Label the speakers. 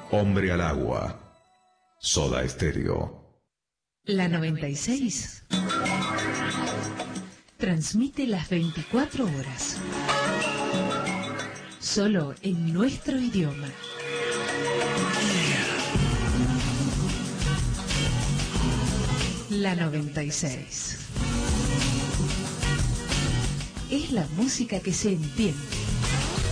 Speaker 1: Hombre al agua. Soda Estéreo.
Speaker 2: La 96 transmite las 24 horas. Solo en nuestro idioma. La 96 es la música que se entiende.